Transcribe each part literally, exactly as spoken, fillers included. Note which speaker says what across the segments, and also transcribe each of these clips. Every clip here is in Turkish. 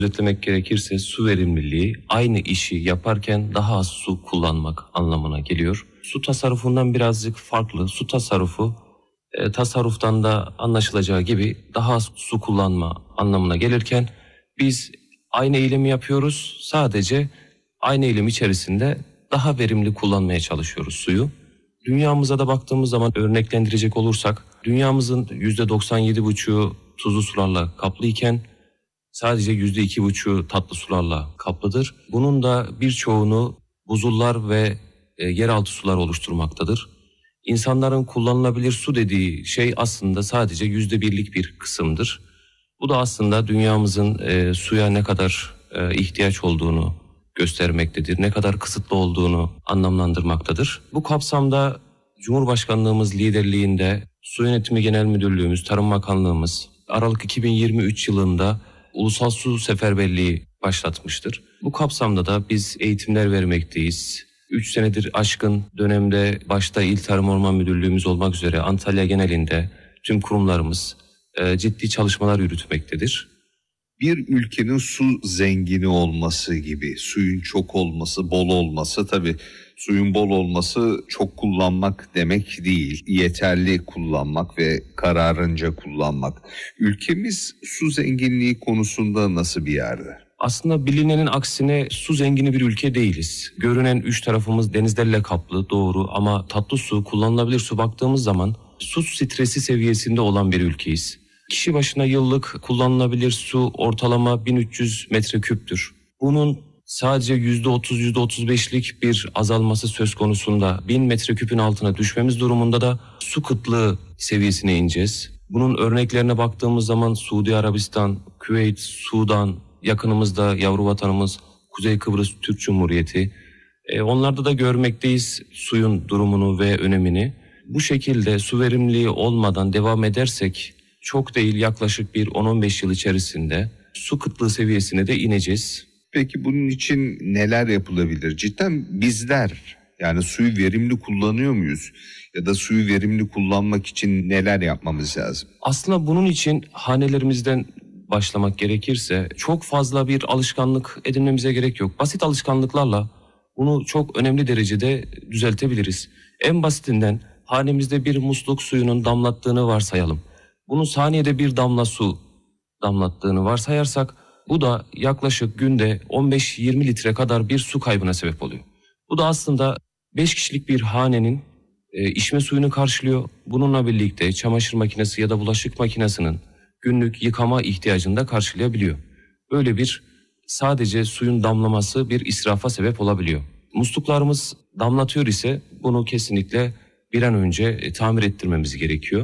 Speaker 1: Özetlemek gerekirse su verimliliği aynı işi yaparken daha az su kullanmak anlamına geliyor. Su tasarrufundan birazcık farklı. Su tasarrufu e, tasarruftan da anlaşılacağı gibi daha az su kullanma anlamına gelirken biz aynı eylemi yapıyoruz. Sadece aynı eylem içerisinde daha verimli kullanmaya çalışıyoruz suyu. Dünyamıza da baktığımız zaman örneklendirecek olursak dünyamızın yüzde doksan yedi buçuğu tuzlu sularla kaplı iken sadece yüzde iki buçuğu tatlı sularla kaplıdır. Bunun da birçoğunu buzullar ve e, yeraltı sular oluşturmaktadır. İnsanların kullanılabilir su dediği şey aslında sadece yüzde birlik bir kısımdır. Bu da aslında dünyamızın e, suya ne kadar e, ihtiyaç olduğunu göstermektedir. Ne kadar kısıtlı olduğunu anlamlandırmaktadır. Bu kapsamda Cumhurbaşkanlığımız liderliğinde Su Yönetimi Genel Müdürlüğümüz, Tarım Bakanlığımız Aralık iki bin yirmi üç yılında Ulusal Su Seferberliği başlatmıştır. Bu kapsamda da biz eğitimler vermekteyiz. üç senedir aşkın dönemde başta İl Tarım Orman Müdürlüğümüz olmak üzere Antalya genelinde tüm kurumlarımız e, ciddi çalışmalar yürütmektedir.
Speaker 2: Bir ülkenin su zengini olması gibi, suyun çok olması, bol olması, tabii suyun bol olması çok kullanmak demek değil. Yeterli kullanmak ve kararınca kullanmak. Ülkemiz su zenginliği konusunda nasıl bir yerde?
Speaker 1: Aslında bilinenin aksine su zengini bir ülke değiliz. Görünen üç tarafımız denizlerle kaplı, doğru, ama tatlı su, kullanılabilir su baktığımız zaman su stresi seviyesinde olan bir ülkeyiz. Kişi başına yıllık kullanılabilir su ortalama bin üç yüz metreküptür. Bunun sadece yüzde otuz yüzde otuz beşlik bir azalması söz konusunda bin metreküpün altına düşmemiz durumunda da su kıtlığı seviyesine ineceğiz. Bunun örneklerine baktığımız zaman Suudi Arabistan, Küveyt, Sudan, yakınımızda yavru vatanımız Kuzey Kıbrıs Türk Cumhuriyeti. E, onlarda da görmekteyiz suyun durumunu ve önemini. Bu şekilde su verimliliği olmadan devam edersek çok değil yaklaşık bir on on beş yıl içerisinde su kıtlığı seviyesine de ineceğiz.
Speaker 2: Peki bunun için neler yapılabilir? Cidden bizler yani suyu verimli kullanıyor muyuz? Ya da suyu verimli kullanmak için neler yapmamız lazım?
Speaker 1: Aslında bunun için hanelerimizden başlamak gerekirse çok fazla bir alışkanlık edinmemize gerek yok. Basit alışkanlıklarla bunu çok önemli derecede düzeltebiliriz. En basitinden hanemizde bir musluk suyunun damlattığını varsayalım. Bunun saniyede bir damla su damlattığını varsayarsak bu da yaklaşık günde on beş yirmi litre kadar bir su kaybına sebep oluyor. Bu da aslında beş kişilik bir hanenin e, içme suyunu karşılıyor. Bununla birlikte çamaşır makinesi ya da bulaşık makinesinin günlük yıkama ihtiyacını da karşılayabiliyor. Böyle bir sadece suyun damlaması bir israfa sebep olabiliyor. Musluklarımız damlatıyor ise bunu kesinlikle bir an önce e, tamir ettirmemiz gerekiyor.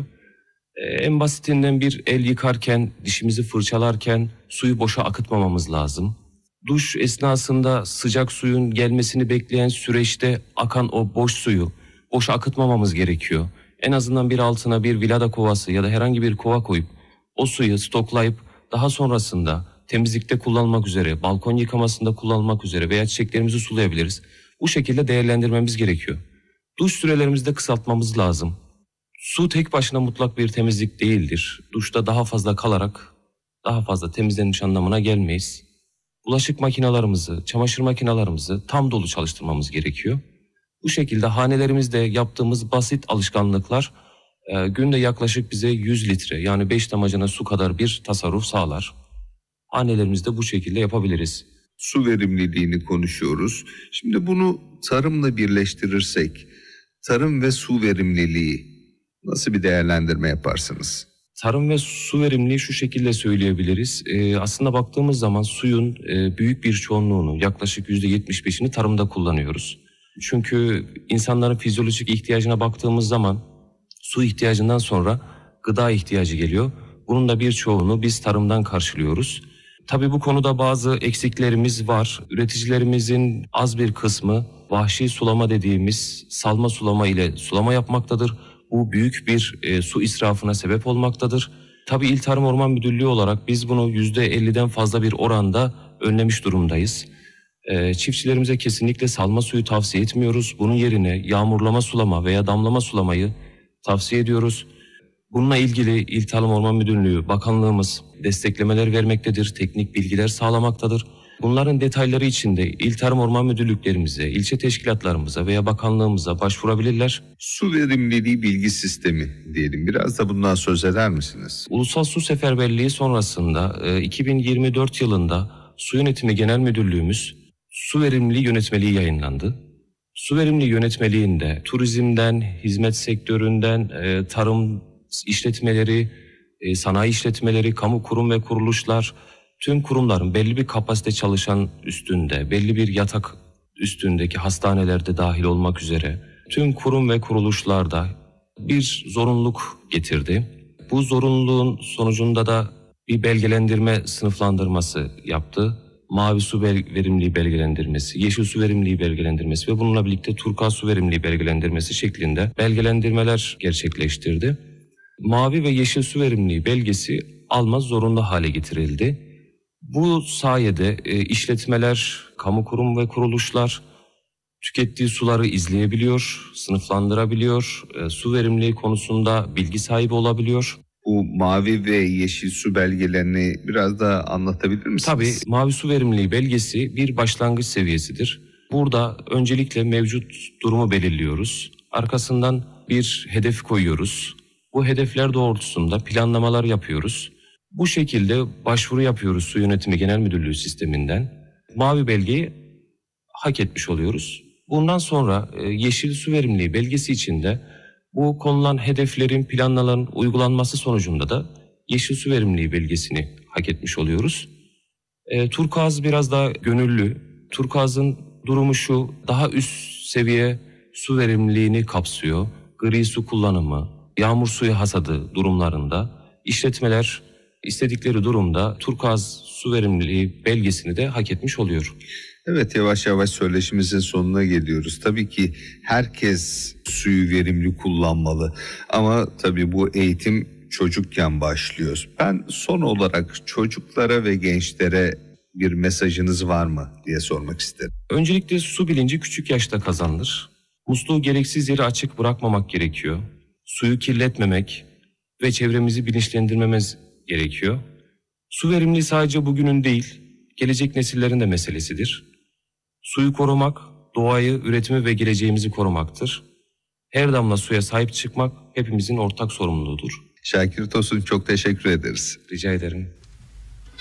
Speaker 1: En basitinden bir el yıkarken, dişimizi fırçalarken suyu boşa akıtmamamız lazım. Duş esnasında sıcak suyun gelmesini bekleyen süreçte akan o boş suyu boşa akıtmamamız gerekiyor. En azından bir altına bir vilada kovası ya da herhangi bir kova koyup o suyu stoklayıp daha sonrasında temizlikte kullanmak üzere, balkon yıkamasında kullanmak üzere veya çiçeklerimizi sulayabiliriz. Bu şekilde değerlendirmemiz gerekiyor. Duş sürelerimizi de kısaltmamız lazım. Su tek başına mutlak bir temizlik değildir. Duşta daha fazla kalarak daha fazla temizlenmiş anlamına gelmeyiz. Bulaşık makinalarımızı, çamaşır makinalarımızı tam dolu çalıştırmamız gerekiyor. Bu şekilde hanelerimizde yaptığımız basit alışkanlıklar e, günde yaklaşık bize yüz litre yani beş damacana su kadar bir tasarruf sağlar. Hanelerimizde bu şekilde yapabiliriz.
Speaker 2: Su verimliliğini konuşuyoruz. Şimdi bunu tarımla birleştirirsek, tarım ve su verimliliği nasıl bir değerlendirme yaparsınız?
Speaker 1: Tarım ve su verimliliği şu şekilde söyleyebiliriz. Ee, aslında baktığımız zaman suyun e, büyük bir çoğunluğunu yaklaşık yüzde yetmiş beşini tarımda kullanıyoruz. Çünkü insanların fizyolojik ihtiyacına baktığımız zaman su ihtiyacından sonra gıda ihtiyacı geliyor. Bunun da birçoğunu biz tarımdan karşılıyoruz. Tabii bu konuda bazı eksiklerimiz var. Üreticilerimizin az bir kısmı vahşi sulama dediğimiz salma sulama ile sulama yapmaktadır. Bu büyük bir e, su israfına sebep olmaktadır. Tabii İl Tarım Orman Müdürlüğü olarak biz bunu yüzde elliden fazla bir oranda önlemiş durumdayız. E, çiftçilerimize kesinlikle salma suyu tavsiye etmiyoruz. Bunun yerine yağmurlama sulama veya damlama sulamayı tavsiye ediyoruz. Bununla ilgili İl Tarım Orman Müdürlüğü, bakanlığımız desteklemeler vermektedir, teknik bilgiler sağlamaktadır. Bunların detayları için de İl Tarım Orman Müdürlüklerimize, ilçe teşkilatlarımıza veya bakanlığımıza başvurabilirler.
Speaker 2: Su verimliliği bilgi sistemi diyelim. Biraz da bundan söz eder misiniz?
Speaker 1: Ulusal Su Seferberliği sonrasında iki bin yirmi dört yılında Su Yönetimi Genel Müdürlüğümüz Su Verimliliği Yönetmeliği yayınlandı. Su Verimliliği Yönetmeliğinde turizmden, hizmet sektöründen, tarım işletmeleri, sanayi işletmeleri, kamu kurum ve kuruluşlar, tüm kurumların belli bir kapasite çalışan üstünde, belli bir yatak üstündeki hastanelerde dahil olmak üzere tüm kurum ve kuruluşlarda bir zorunluluk getirdi. Bu zorunluluğun sonucunda da bir belgelendirme sınıflandırması yaptı. Mavi su verimliliği belgelendirmesi, yeşil su verimliliği belgelendirmesi ve bununla birlikte turkuaz su verimliliği belgelendirmesi şeklinde belgelendirmeler gerçekleştirdi. Mavi ve yeşil su verimliliği belgesi almaz zorunda hale getirildi. Bu sayede e, işletmeler, kamu kurum ve kuruluşlar tükettiği suları izleyebiliyor, sınıflandırabiliyor, e, su verimliliği konusunda bilgi sahibi olabiliyor.
Speaker 2: Bu mavi ve yeşil su belgelerini biraz da anlatabilir misiniz?
Speaker 1: Tabii, mavi su verimliliği belgesi bir başlangıç seviyesidir. Burada öncelikle mevcut durumu belirliyoruz. Arkasından bir hedef koyuyoruz. Bu hedefler doğrultusunda planlamalar yapıyoruz. Bu şekilde başvuru yapıyoruz Su Yönetimi Genel Müdürlüğü sisteminden. Mavi belgeyi hak etmiş oluyoruz. Bundan sonra yeşil su verimliliği belgesi için de bu konulan hedeflerin, planların uygulanması sonucunda da yeşil su verimliliği belgesini hak etmiş oluyoruz. E, turkuaz biraz daha gönüllü. Turkuaz'ın durumu şu, daha üst seviye su verimliliğini kapsıyor. Gri su kullanımı, yağmur suyu hasadı durumlarında işletmeler istedikleri durumda turkuaz su verimliliği belgesini de hak etmiş oluyor.
Speaker 2: Evet, yavaş yavaş söyleşimizin sonuna geliyoruz. Tabii ki herkes suyu verimli kullanmalı ama tabii bu eğitim çocukken başlıyor. Ben son olarak çocuklara ve gençlere bir mesajınız var mı diye sormak isterim.
Speaker 1: Öncelikle su bilinci küçük yaşta kazanılır. Musluğu gereksiz yere açık bırakmamak gerekiyor. Suyu kirletmemek ve çevremizi bilinçlendirmemiz gerekiyor. Su verimliliği sadece bugünün değil, gelecek nesillerin de meselesidir. Suyu korumak, doğayı, üretimi ve geleceğimizi korumaktır. Her damla suya sahip çıkmak hepimizin ortak sorumluluğudur.
Speaker 2: Şakir Tosun, çok teşekkür ederiz.
Speaker 1: Rica ederim.